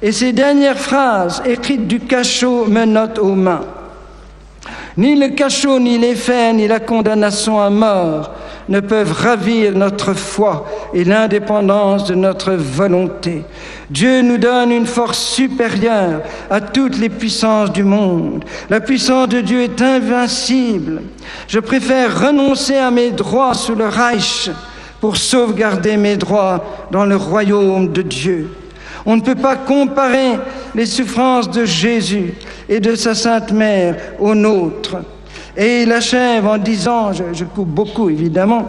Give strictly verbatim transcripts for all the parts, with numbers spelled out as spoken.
Et ces dernières phrases, écrites du cachot, menottent aux mains. Ni le cachot, ni les faits, ni la condamnation à mort ne peuvent ravir notre foi et l'indépendance de notre volonté. Dieu nous donne une force supérieure à toutes les puissances du monde. La puissance de Dieu est invincible. Je préfère renoncer à mes droits sous le Reich pour sauvegarder mes droits dans le royaume de Dieu. On ne peut pas comparer les souffrances de Jésus et de sa Sainte Mère aux nôtres. Et il achève en disant, je, je coupe beaucoup évidemment,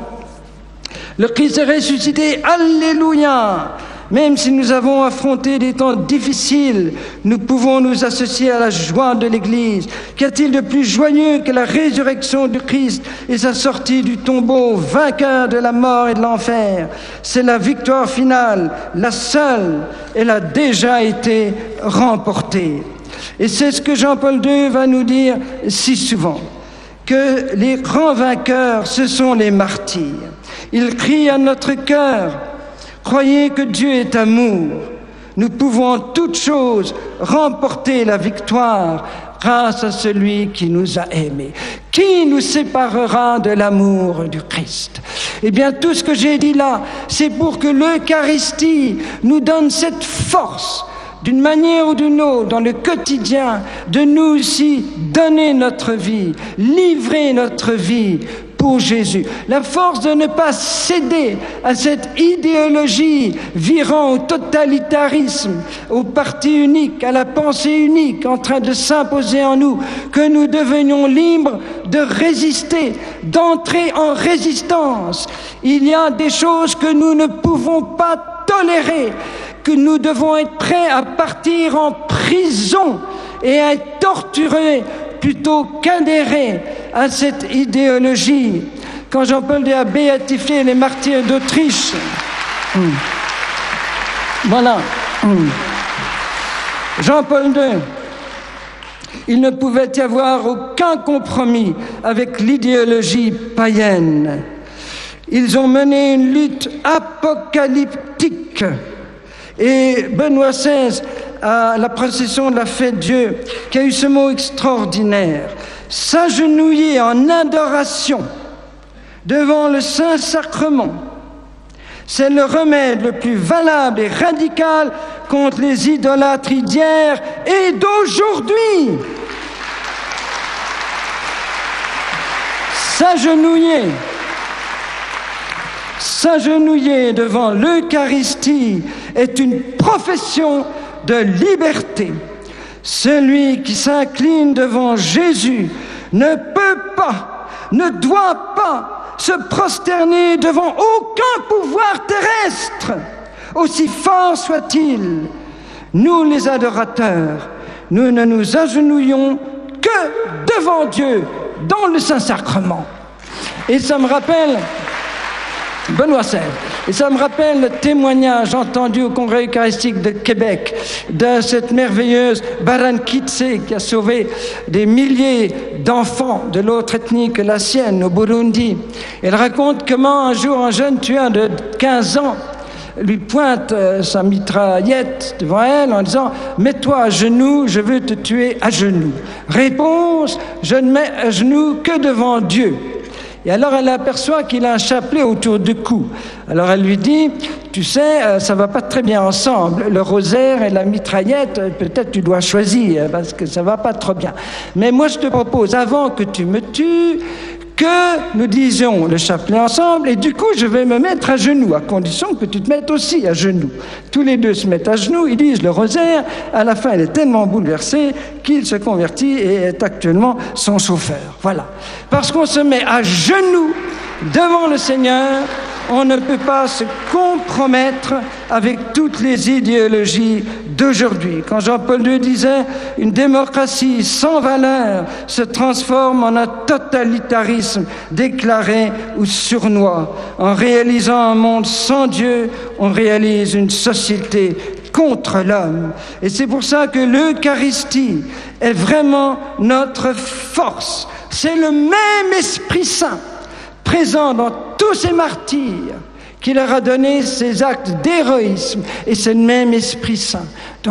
le Christ est ressuscité, alléluia. Même si nous avons affronté des temps difficiles, nous pouvons nous associer à la joie de l'Église. Qu'y a-t-il de plus joyeux que la résurrection du Christ et sa sortie du tombeau, vainqueur de la mort et de l'enfer? C'est la victoire finale, la seule, elle a déjà été remportée. Et c'est ce que Jean-Paul deux va nous dire si souvent, que les grands vainqueurs, ce sont les martyrs. Ils crient à notre cœur, croyez que Dieu est amour. Nous pouvons en toutes choses remporter la victoire grâce à celui qui nous a aimés. Qui nous séparera de l'amour du Christ? Eh bien, tout ce que j'ai dit là, c'est pour que l'Eucharistie nous donne cette force, d'une manière ou d'une autre, dans le quotidien, de nous aussi donner notre vie, livrer notre vie pour Jésus. La force de ne pas céder à cette idéologie virant au totalitarisme, au parti unique, à la pensée unique en train de s'imposer en nous, que nous devenions libres de résister, d'entrer en résistance. Il y a des choses que nous ne pouvons pas tolérer, que nous devons être prêts à partir en prison et à être torturés plutôt qu'adhérer à cette idéologie. Quand Jean-Paul deux a béatifié les martyrs d'Autriche, hum, voilà, hum, Jean-Paul deux, il ne pouvait y avoir aucun compromis avec l'idéologie païenne. Ils ont mené une lutte apocalyptique. Et Benoît seize, à la procession de la fête Dieu, qui a eu ce mot extraordinaire, s'agenouiller en adoration devant le Saint-Sacrement, c'est le remède le plus valable et radical contre les idolâtries d'hier et d'aujourd'hui. S'agenouiller, s'agenouiller devant l'Eucharistie est une profession de liberté. Celui qui s'incline devant Jésus ne peut pas, ne doit pas se prosterner devant aucun pouvoir terrestre, aussi fort soit-il. Nous, les adorateurs, nous ne nous agenouillons que devant Dieu, dans le Saint-Sacrement. Et ça me rappelle Benoît seize. Et ça me rappelle le témoignage entendu au Congrès eucharistique de Québec de cette merveilleuse Baran Kitse qui a sauvé des milliers d'enfants de l'autre ethnie que la sienne au Burundi. Elle raconte comment un jour un jeune tueur de quinze ans lui pointe euh, sa mitraillette devant elle en disant « Mets-toi à genoux, je veux te tuer à genoux. » Réponse « Je ne mets à genoux que devant Dieu. » Et alors elle aperçoit qu'il a un chapelet autour du cou. Alors elle lui dit, tu sais, ça va pas très bien ensemble. Le rosaire et la mitraillette, peut-être tu dois choisir, parce que ça va pas trop bien. Mais moi je te propose, avant que tu me tues, que nous disions le chapelet ensemble, et du coup je vais me mettre à genoux, à condition que tu te mettes aussi à genoux. Tous les deux se mettent à genoux, ils disent le rosaire, à la fin elle est tellement bouleversée qu'il se convertit et est actuellement son chauffeur. Voilà. Parce qu'on se met à genoux devant le Seigneur, on ne peut pas se compromettre avec toutes les idéologies d'aujourd'hui. Quand Jean-Paul deux disait « Une démocratie sans valeur se transforme en un totalitarisme déclaré ou sournois. En réalisant un monde sans Dieu, on réalise une société contre l'homme. » Et c'est pour ça que l'Eucharistie est vraiment notre force. C'est le même Esprit Saint présent dans tous ces martyrs qui leur a donné ces actes d'héroïsme et ce même Esprit Saint.